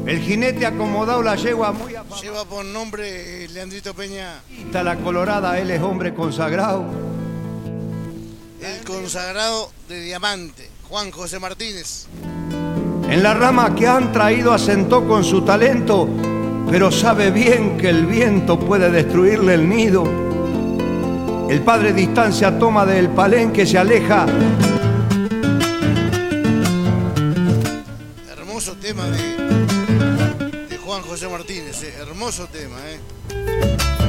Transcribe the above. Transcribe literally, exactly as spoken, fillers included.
El jinete acomodado la yegua muy afamada. Lleva por nombre Leandrito Peña. Está la colorada, él es hombre consagrado. El consagrado de diamante, Juan José Martínez. En la rama que han traído asentó con su talento, pero sabe bien que el viento puede destruirle el nido. El padre distancia toma del palenque, se aleja. Hermoso tema de, de Juan José Martínez, eh. Hermoso tema, eh.